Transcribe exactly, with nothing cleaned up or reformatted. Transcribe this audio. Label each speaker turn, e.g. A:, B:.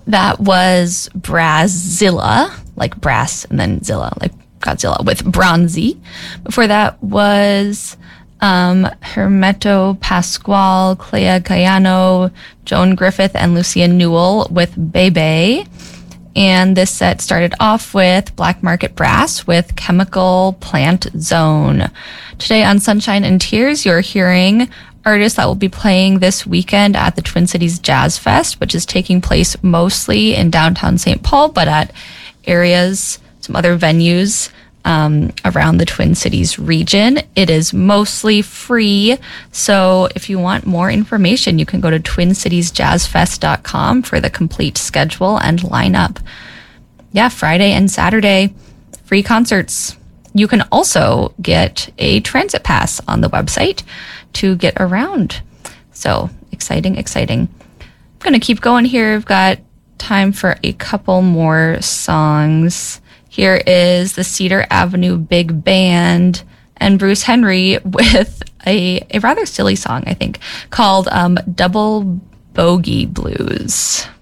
A: That was Brazzilla, like brass and then Zilla, like Godzilla, with Bronzy. Before that was um, Hermeto Pascual, Clea Cayano, Joan Griffith, and Lucia Newell with Bebe. And this set started off with Black Market Brass with Chemical Plant Zone. Today on Sunshine and Tears, you're hearing artists that will be playing this weekend at the Twin Cities Jazz Fest, which is taking place mostly in downtown Saint Paul, but at areas, some other venues um, around the Twin Cities region. It is mostly free, so if you want more information, you can go to twin cities jazz fest dot com for the complete schedule and lineup. Yeah, Friday and Saturday, free concerts. You can also get a transit pass on the website to get around. So exciting, exciting. I'm going to keep going here. I've got time for a couple more songs. Here is the Cedar Avenue Big Band and Bruce Henry with a, a rather silly song, I think, called um, Double Bogey Blues.